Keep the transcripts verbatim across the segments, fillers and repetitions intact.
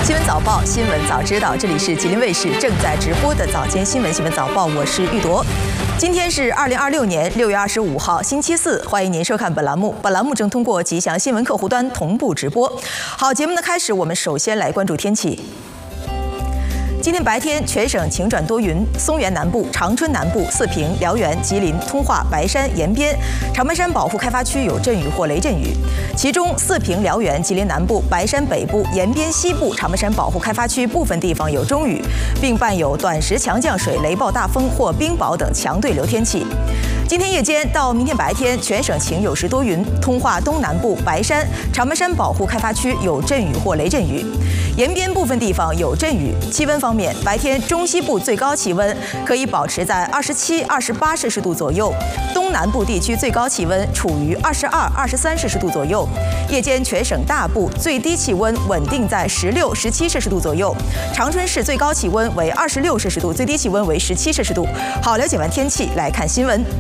新闻早报，新闻早知道，这里是吉林卫视正在直播的早间新闻新闻早报，我是玉铎。今天是二零二六年六月二十五号，星期四，欢迎您收看本栏目。本栏目正通过吉祥新闻客户端同步直播。好，节目的开始，我们首先来关注天气。今天白天全省晴转多云，松原南部、长春南部、四平、辽源、吉林、通化、白山、延边、长白山保护开发区有阵雨或雷阵雨，其中四平、辽源、吉林南部、白山北部、延边西部、长白山保护开发区部分地方有中雨，并伴有短时强降水、雷暴大风或冰雹等强对流天气。今天夜间到明天白天，全省晴有时多云，通化东南部、白山、长白山保护开发区有阵雨或雷阵雨，延边部分地方有阵雨。气温方面，白天中西部最高气温可以保持在二十七、二十八摄氏度左右，东南部地区最高气温处于二十二、二十三摄氏度左右。夜间全省大部最低气温稳定在十六、十七摄氏度左右，长春市最高气温为二十六摄氏度，最低气温为十七摄氏度。好，了解完天气，来看新闻。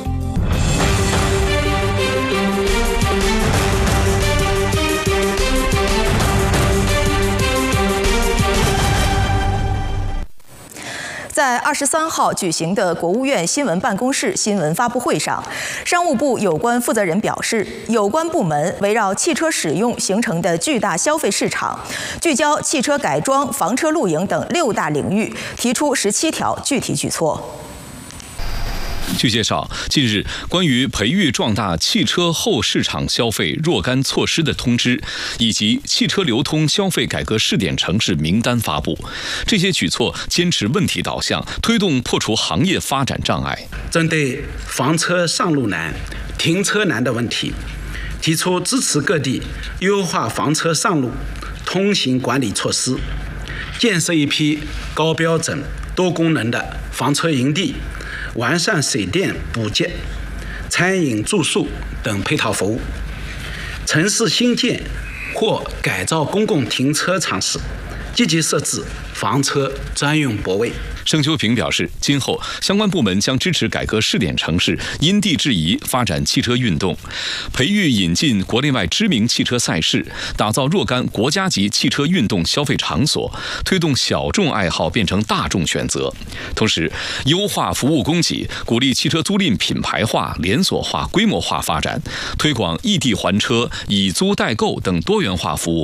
在二十三号举行的国务院新闻办公室新闻发布会上，商务部有关负责人表示，有关部门围绕汽车使用形成的巨大消费市场，聚焦汽车改装、房车露营等六大领域，提出十七条具体举措。 据介绍，近日关于培育壮大汽车后市场消费若干措施的通知，以及汽车流通消费改革试点城市名单发布。这些举措坚持问题导向，推动破除行业发展障碍。 针对房车上路难、停车难的问题，提出支持各地优化房车上路通行管理措施，建设一批高标准、多功能的房车营地，完善水电补给、餐饮住宿等配套服务。城市新建或改造公共停车场时，积极设置房车专用泊位。 盛秋平表示，今后相关部门将支持改革试点城市因地制宜发展汽车运动，培育引进国内外知名汽车赛事，打造若干国家级汽车运动消费场所，推动小众爱好变成大众选择。同时，优化服务供给，鼓励汽车租赁品牌化、连锁化、规模化发展，推广异地还车、以租代购等多元化服务。